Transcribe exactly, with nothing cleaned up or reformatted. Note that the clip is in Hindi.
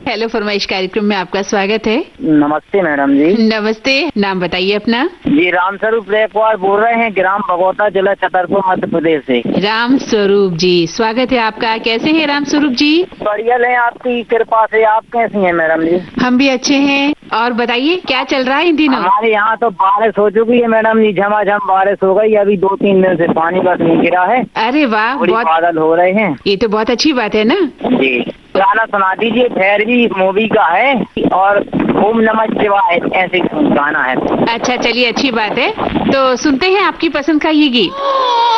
हेलो फरमाइश कार्यक्रम में आपका स्वागत है। नमस्ते मैडम जी। नमस्ते, नाम बताइए अपना। जी रामस्वरूप रेकवार बोल रहे हैं, ग्राम भगोता, जिला छतरपुर, मध्य प्रदेश से। राम स्वरूप जी, स्वागत है आपका। कैसे हैं राम स्वरूप जी? बढ़िया है, आपकी कृपा से। आप कैसी हैं मैडम जी? हम भी अच्छे हैं। और बताइए क्या चल रहा है इन दिनों? हमारे यहाँ तो बारिश हो चुकी है मैडम जी, झमाझम बारिश हो गई। अभी दो तीन दिन से पानी बस नहीं गिरा है। अरे वाह, बहुत बादल हो रहे हैं। ये तो बहुत अच्छी बात है ना जी। गाना सुना दीजिए, भैरवी मूवी का है और ओम नमः शिवाय ऐसे गाना है। अच्छा चलिए, अच्छी बात है। तो सुनते हैं आपकी पसंद का ये गीत।